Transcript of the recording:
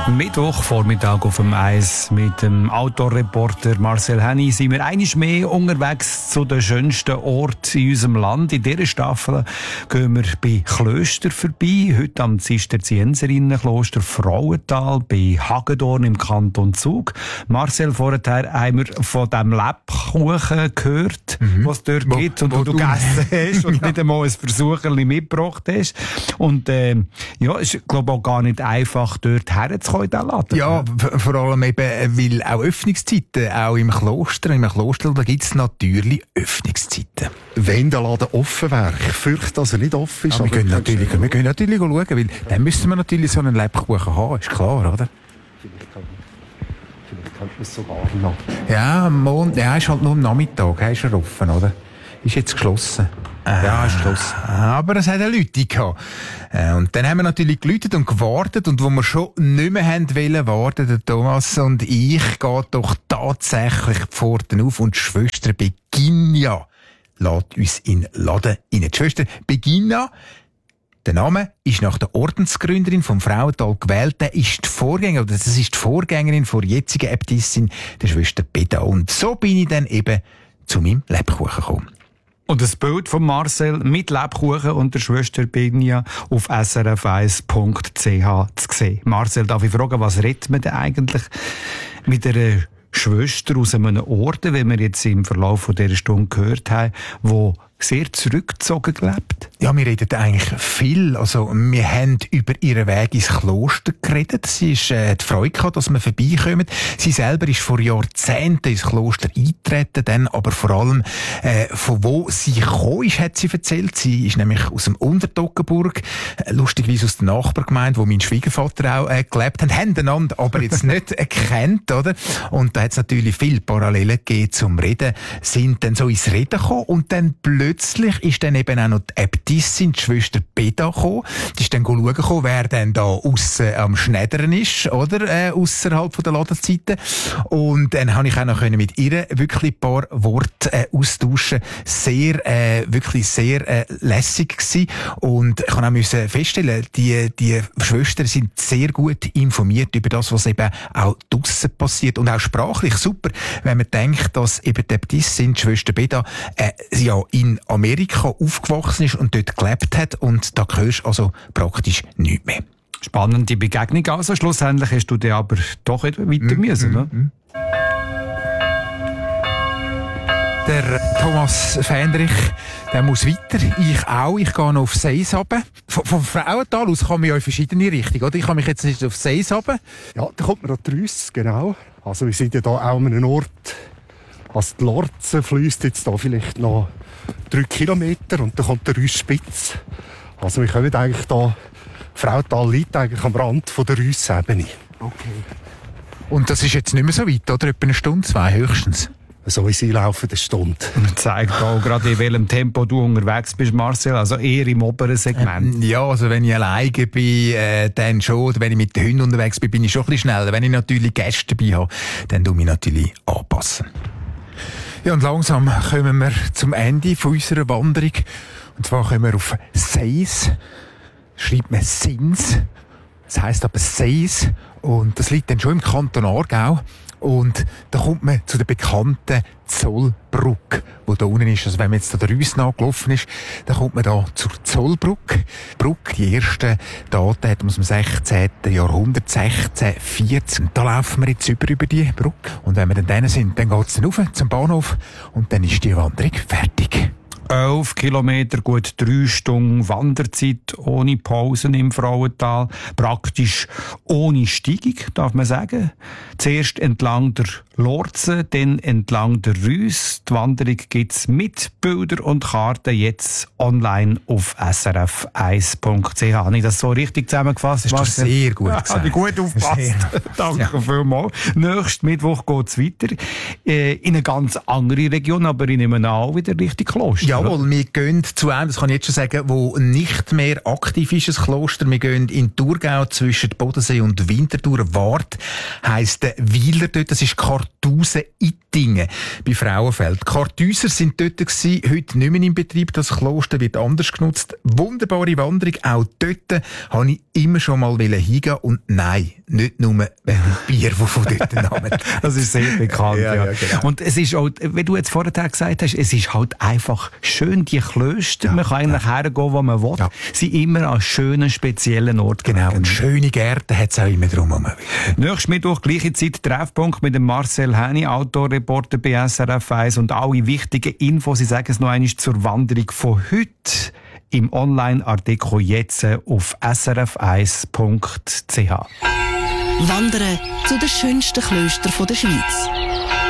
Mittwochvormittag auf dem Eis mit dem Outdoor-Reporter Marcel Henny sind wir einmal mehr unterwegs zu den schönsten Orten in unserem Land. In dieser Staffel gehen wir bei Klöstern vorbei. Heute am Zisterzienserinnenkloster Frauental bei Hagedorn im Kanton Zug. Marcel, vorher haben wir von dem Lebkuchen gehört, was es dort gibt und wo du gegessen hast und nicht einmal ein Versucherli mitgebracht hast. Und es ist, glaube ich, auch gar nicht einfach, dort herzukommen. Ja, vor allem eben, weil auch Öffnungszeiten, auch im Kloster da gibt es natürlich Öffnungszeiten. Wenn der Laden offen wäre, ich fürchte, dass er nicht offen ist. Ja, wir gehen natürlich schauen, weil dann müssen wir natürlich so einen Lebkuchen haben, ist klar, oder? Vielleicht könnte man es sogar noch. Ja, ist halt nur am Nachmittag, ist er offen, oder? Ist jetzt geschlossen. Ja, ist geschlossen. Aber es hat auch Leute gehabt. Und dann haben wir natürlich geläutet und gewartet. Und wo wir schon nicht mehr haben warten, der Thomas und ich, geht doch tatsächlich die Pforten auf und die Schwester Beginja lässt uns in den Laden rein. Die Schwester Beginja, der Name ist nach der Ordensgründerin vom Frauental gewählt. Das ist die Vorgängerin der jetzigen Äbtissin, der Schwester Beda. Und so bin ich dann eben zu meinem Lebkuchen gekommen. Und das Bild von Marcel mit Lebkuchen und der Schwester Beginja auf srf1.ch zu sehen. Marcel, darf ich fragen, was redet man denn eigentlich mit einer Schwester aus einem Ort, wenn wir jetzt im Verlauf von dieser Stunde gehört haben, wo sehr zurückgezogen gelebt? Ja, wir reden eigentlich viel. Also, wir haben über ihren Weg ins Kloster geredet. Sie ist die Freude gehabt, dass wir vorbeikommen. Sie selber ist vor Jahrzehnten ins Kloster eingetreten, dann aber vor allem, von wo sie gekommen ist, hat sie erzählt. Sie ist nämlich aus dem Untertoggenburg, lustigerweise aus der Nachbargemeinde, wo mein Schwiegervater auch gelebt hat, haben einander aber jetzt nicht erkannt, oder? Und da hat es natürlich viele Parallelen gegeben zum Reden, sind dann so ins Reden gekommen und dann plötzlich ist dann eben auch noch die Äbtissin, die Schwester Beda, gekommen. Die ist dann schauen, wer denn da aussen am Schneidern ist, oder? Ausserhalb der Ladenzeiten. Und dann habe ich auch noch mit ihr wirklich ein paar Worte austauschen. Wirklich sehr lässig gewesen. Und ich kann auch feststellen, die Schwestern sind sehr gut informiert über das, was eben auch draussen passiert. Und auch sprachlich super, wenn man denkt, dass eben die Äbtissin, die Schwester Beda, in Amerika aufgewachsen ist und dort gelebt hat, und da hörst du also praktisch nichts mehr. Spannende Begegnung also. Schlussendlich hast du dann aber doch weiter müssen, ne? Der Thomas Fähnrich, der muss weiter. Ich auch. Ich gehe noch auf Seis runter. Vom Frauental aus kann man ja in verschiedene Richtungen, oder? Ich kann mich jetzt nicht auf Seis runter. Ja, da kommt man an die Rüss, genau. Also wir sind ja da auch an einem Ort. Also die Lorze fließt jetzt da vielleicht noch 3 Kilometer und dann kommt der Rüssspitz. Also wir kommen eigentlich da, Frauental liegt eigentlich am Rand von der Rüssebene. Okay. Und das ist jetzt nicht mehr so weit, oder? Etwa eine Stunde, 2 höchstens. So ist einlaufende Stunde. Und zeigt auch gerade, in welchem Tempo du unterwegs bist, Marcel. Also eher im oberen Segment. Ja, also wenn ich alleine bin, dann schon. Oder wenn ich mit den Hunden unterwegs bin, bin ich schon ein bisschen schneller. Wenn ich natürlich Gäste dabei habe, dann tue ich mich natürlich anpassen. Ja, und langsam kommen wir zum Ende von unserer Wanderung. Und zwar kommen wir auf Seis. Schreibt man Sins. Das heisst aber Seis. Und das liegt dann schon im Kanton Aargau. Und da kommt man zu der bekannten Zollbrücke, die da unten ist. Also wenn man jetzt da der Rüss nachgelaufen ist, dann kommt man da zur Zollbrücke. Die Brücke, die ersten Daten hat man aus dem 16. Jahrhundert, 1640. Und da laufen wir jetzt über die Brücke. Und wenn wir dann sind, dann geht es dann rauf zum Bahnhof. Und dann ist die Wanderung fertig. 11 Kilometer, gut 3 Stunden Wanderzeit ohne Pausen im Frauental. Praktisch ohne Steigung, darf man sagen. Zuerst entlang der Lorze, dann entlang der Rüss. Die Wanderung gibt's mit Bildern und Karten jetzt online auf srf1.ch. Habe ich das so richtig zusammengefasst? Das ist sehr gut gesagt. Habe ich gut aufgepasst. Danke vielmals. Nächsten Mittwoch geht's weiter. In eine ganz andere Region, aber ich nehme auch wieder richtig Kloster. Jawohl, wir gehen zu einem, das kann ich jetzt schon sagen, wo nicht mehr aktiv ist, ein Kloster. Wir gehen in Thurgau zwischen Bodensee und Winterthur. Wart heisst der Weiler dort, das ist Kartusen-Ittingen bei Frauenfeld. Kartuser sind dort gewesen, heute nicht mehr im Betrieb, das Kloster wird anders genutzt. Wunderbare Wanderung, auch dort habe ich immer schon mal hingehen und nein, nicht nur wegen Bier, das von dort Namen. Das ist sehr bekannt, ja. Genau. Und es ist auch, wie du jetzt vorher gesagt hast, es ist halt einfach schön, die Klöster, man kann eigentlich hergehen, wo man will, sind immer an schönen, speziellen Orten. Genau, und schöne Gärten hat es auch immer drumherum. Nächstes Mittwoch, gleiche Zeit, Treffpunkt mit dem Marcel Henny, Outdoor-Reporter bei SRF 1 und alle wichtigen Infos, ich sage es noch einmal, zur Wanderung von heute im Online-Artikel jetzt auf srf1.ch. Wandern zu den schönsten Klöstern der Schweiz.